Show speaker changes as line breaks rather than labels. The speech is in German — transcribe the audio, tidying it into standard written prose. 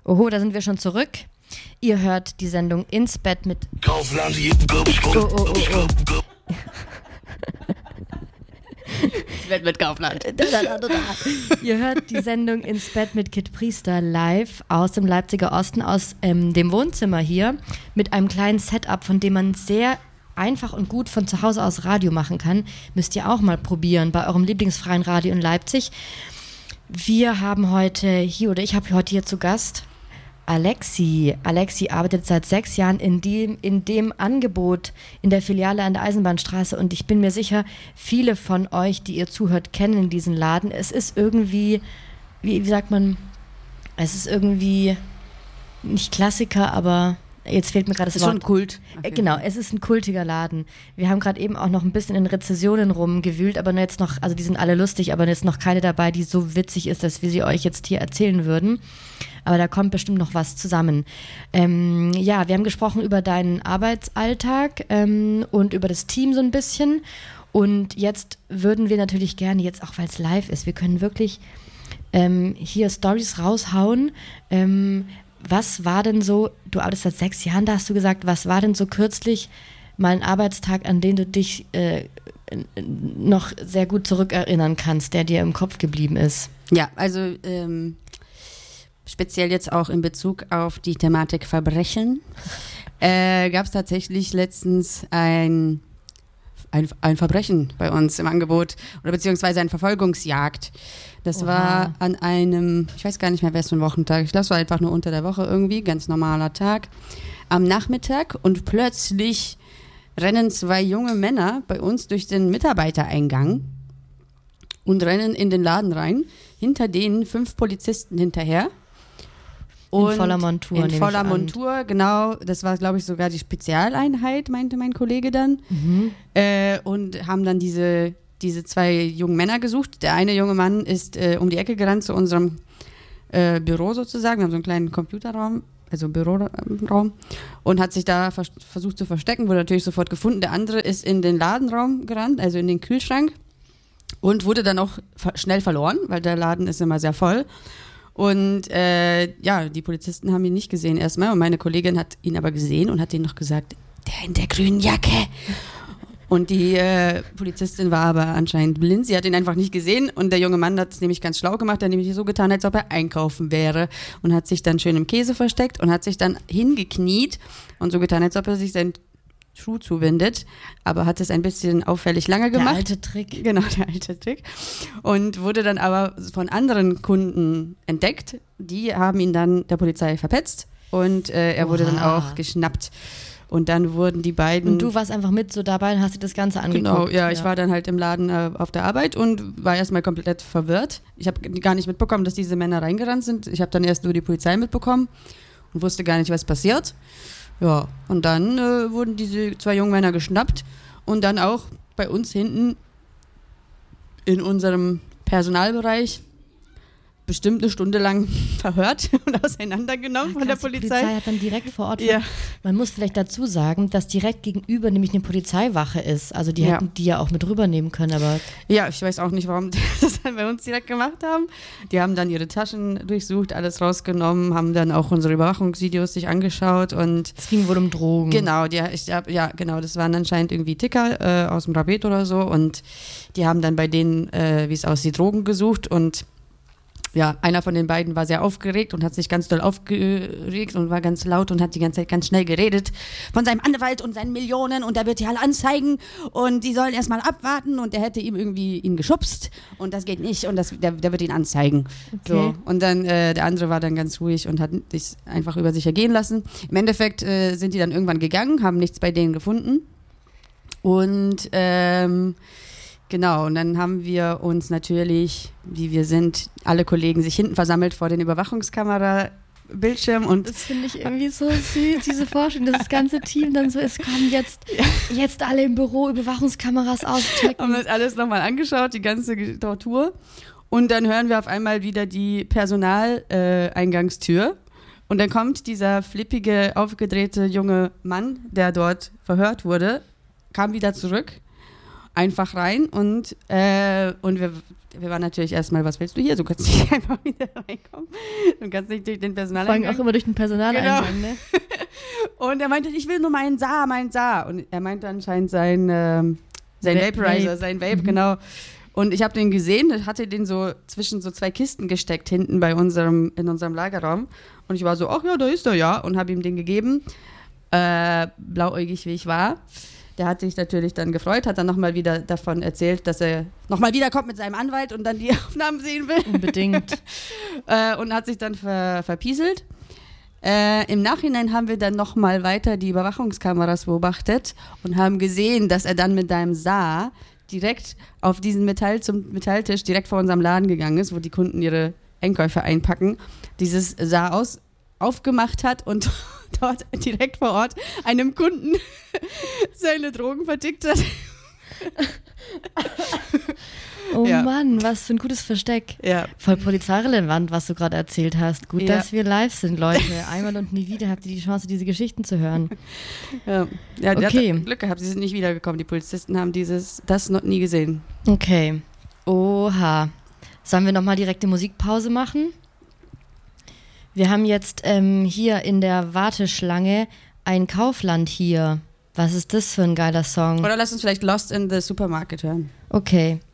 Oho, da sind wir schon zurück. Ihr hört die Sendung Ins Bett mit
Kaufland.
Ins Bett mit Kaufland.
Ihr hört die Sendung Ins Bett mit Kit Priester live aus dem Leipziger Osten, aus dem Wohnzimmer hier, mit einem kleinen Setup, von dem man sehr einfach und gut von zu Hause aus Radio machen kann. Müsst ihr auch mal probieren bei eurem lieblingsfreien Radio in Leipzig. Wir haben heute hier, oder ich habe heute hier zu Gast Alexi. Alexi arbeitet seit 6 Jahren in dem Angebot in der Filiale an der Eisenbahnstraße, und ich bin mir sicher, viele von euch, die ihr zuhört, kennen diesen Laden. Es ist irgendwie, wie sagt man, es ist irgendwie nicht Klassiker, aber jetzt fehlt mir gerade das Wort.
Schon Kult. Okay.
Genau, es ist ein kultiger Laden. Wir haben gerade eben auch noch ein bisschen in Rezessionen rumgewühlt, aber jetzt noch, also die sind alle lustig, aber jetzt noch keine dabei, die so witzig ist, dass wir sie euch jetzt hier erzählen würden. Aber da kommt bestimmt noch was zusammen. Ja, wir haben gesprochen über deinen Arbeitsalltag und über das Team so ein bisschen. Und jetzt würden wir natürlich gerne, jetzt auch weil es live ist, wir können wirklich hier Storys raushauen. Was war denn so, du arbeitest seit 6 Jahren, da hast du gesagt, was war denn so kürzlich mal ein Arbeitstag, an den du dich noch sehr gut zurückerinnern kannst, der dir im Kopf geblieben ist?
Ja, also speziell jetzt auch in Bezug auf die Thematik Verbrechen, gab es tatsächlich letztens ein Verbrechen bei uns im Angebot oder beziehungsweise eine Verfolgungsjagd. Das war an einem, ich weiß gar nicht mehr, wer es für ein Wochentag, ich glaube, es war einfach nur unter der Woche irgendwie, ganz normaler Tag, am Nachmittag, und plötzlich rennen 2 junge Männer bei uns durch den Mitarbeitereingang und rennen in den Laden rein, hinter denen 5 Polizisten hinterher.
Und in voller Montur.
In voller Montur, genau. Das war, glaube ich, sogar die Spezialeinheit, meinte mein Kollege dann.
Mhm.
Und haben dann diese 2 jungen Männer gesucht. Der eine junge Mann ist um die Ecke gerannt zu unserem Büro sozusagen. Wir haben so einen kleinen Computerraum, also Büroraum, und hat sich da versucht zu verstecken, wurde natürlich sofort gefunden. Der andere ist in den Ladenraum gerannt, also in den Kühlschrank, und wurde dann auch schnell verloren, weil der Laden ist immer sehr voll. Und ja, die Polizisten haben ihn nicht gesehen erstmal, und meine Kollegin hat ihn aber gesehen und hat ihnen noch gesagt, der in der grünen Jacke. Und die Polizistin war aber anscheinend blind, sie hat ihn einfach nicht gesehen, und der junge Mann hat es nämlich ganz schlau gemacht, er hat nämlich so getan, als ob er einkaufen wäre, und hat sich dann schön im Käse versteckt und hat sich dann hingekniet und so getan, als ob er sich seinen Schuh zuwendet, aber hat es ein bisschen auffällig lange gemacht.
Der alte Trick.
Genau, der alte Trick. Und wurde dann aber von anderen Kunden entdeckt. Die haben ihn dann der Polizei verpetzt, und er wurde dann auch geschnappt. Und dann wurden die beiden...
Und du warst einfach mit so dabei und hast dir das Ganze angeguckt.
Genau, ja, ich war dann halt im Laden auf der Arbeit und war erstmal komplett verwirrt. Ich habe gar nicht mitbekommen, dass diese Männer reingerannt sind. Ich habe dann erst nur die Polizei mitbekommen und wusste gar nicht, was passiert. Ja, und dann wurden diese 2 jungen Männer geschnappt und dann auch bei uns hinten in unserem Personalbereich bestimmt eine Stunde lang verhört und auseinandergenommen von der Polizei.
Die Polizei hat dann direkt vor Ort.
Ja.
Man muss vielleicht dazu sagen, dass direkt gegenüber nämlich eine Polizeiwache ist. Also die hätten die ja auch mit rübernehmen können, aber...
Ja, ich weiß auch nicht, warum die das dann bei uns direkt gemacht haben. Die haben dann ihre Taschen durchsucht, alles rausgenommen, haben dann auch unsere Überwachungsvideos sich angeschaut, und...
Es ging wohl um Drogen.
Genau, genau, das waren anscheinend irgendwie Ticker aus dem Rabet oder so, und die haben dann bei denen, wie es aussieht, Drogen gesucht, und ja, einer von den beiden war sehr aufgeregt und hat sich ganz doll aufgeregt und war ganz laut und hat die ganze Zeit ganz schnell geredet von seinem Anwalt und seinen Millionen, und der wird die alle anzeigen und die sollen erstmal abwarten, und der hätte ihm irgendwie ihn geschubst und das geht nicht, und der wird ihn anzeigen.
Okay.
So. Und dann der andere war dann ganz ruhig und hat sich einfach über sich ergehen lassen. Im Endeffekt sind die dann irgendwann gegangen, haben nichts bei denen gefunden, und genau, und dann haben wir uns natürlich, wie wir sind, alle Kollegen sich hinten versammelt vor den Überwachungskamera-Bildschirm, und
das finde ich irgendwie so süß, diese Vorstellung, dass das ganze Team dann so ist, kommen jetzt alle im Büro Überwachungskameras auschecken.
Haben das alles nochmal angeschaut, die ganze Tortur, und dann hören wir auf einmal wieder die Personaleingangstür, und dann kommt dieser flippige, aufgedrehte junge Mann, der dort verhört wurde, kam wieder zurück. einfach rein und wir waren natürlich erstmal, was willst du hier? Du kannst nicht einfach wieder reinkommen. Du kannst nicht durch den Personaleingang.
Vor allem auch immer durch den Personaleingang, ne?
Und er meinte, ich will nur meinen Saar. Und er meinte anscheinend sein Vaporizer, sein Vape, genau. Und ich habe den gesehen, hatte den so zwischen so 2 Kisten gesteckt hinten in unserem Lagerraum. Und ich war so, ach ja, da ist er ja. Und habe ihm den gegeben, blauäugig wie ich war. Der hat sich natürlich dann gefreut, hat dann nochmal wieder davon erzählt, dass er nochmal wiederkommt mit seinem Anwalt und dann die Aufnahmen sehen will.
Unbedingt.
Und hat sich dann verpieselt. Im Nachhinein haben wir dann nochmal weiter die Überwachungskameras beobachtet und haben gesehen, dass er dann mit seinem Saar direkt auf diesen Metalltisch direkt vor unserem Laden gegangen ist, wo die Kunden ihre Einkäufe einpacken, dieses Saar aufgemacht hat und dort direkt vor Ort einem Kunden seine Drogen vertickt hat.
Oh
Ja.
Mann, was für ein gutes Versteck.
Ja.
Voll polizeirelevant, was du gerade erzählt hast. Gut,
Ja.
dass wir live sind, Leute. Einmal und nie wieder habt ihr die Chance, diese Geschichten zu hören.
Ja, die
Okay.
hat Glück gehabt, sie sind nicht wiedergekommen. Die Polizisten haben das noch nie gesehen.
Okay. Oha. Sollen wir nochmal direkt die Musikpause machen? Wir haben jetzt hier in der Warteschlange ein Kaufland hier. Was ist das für ein geiler Song?
Oder lass uns vielleicht Lost in the Supermarket hören.
Okay.